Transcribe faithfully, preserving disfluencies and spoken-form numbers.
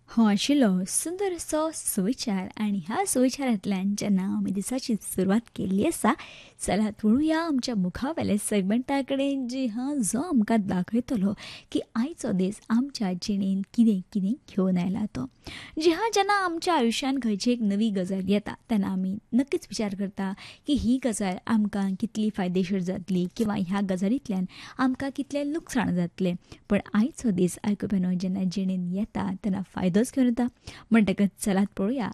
हो आशिल्लो सुंदर असो सुविचार आनी ह्या सुविचारांतल्यान जेन्ना आमी दिसाची सुरवात केल्ली आसा चलात वळुया आमच्या मुखावेले सेगमेंटा कडेन जी हा जो आमकां दाखयतलो की आयचो दीस आमच्या जिणेंत कितें कितें घेवन आयला तो जी हा जेन्ना आमच्या आयुश्यान खंयची एक नवी गजाल येता तेन्ना आमी नक्कीच विचार करता की ही गजाल आमकां कितली फायदेशीर जातली किंवा ह्या गजालींतल्यान आमकां कितलें लुकसाण जातलें पण आयचो दीस आयकुप्यानो जेन्ना जिणेंत येता तेन्ना फायदोच घेवन येता म्हणटकच चलात पळोवया